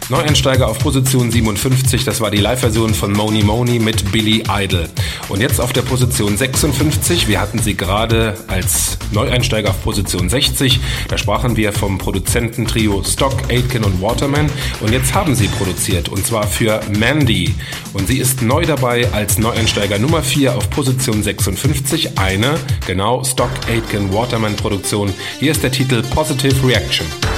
Neueinsteiger auf Position 57, das war die Live-Version von Mony Mony mit Billy Idol. Und jetzt auf der Position 56, wir hatten sie gerade als Neueinsteiger auf Position 60, da sprachen wir vom Produzententrio Stock, Aitken und Waterman. Und jetzt haben sie produziert, und zwar für Mandy. Und sie ist neu dabei als Neueinsteiger Nummer 4 auf Position 56, eine, genau, Stock, Aitken, Waterman Produktion. Hier ist der Titel Positive Reaction.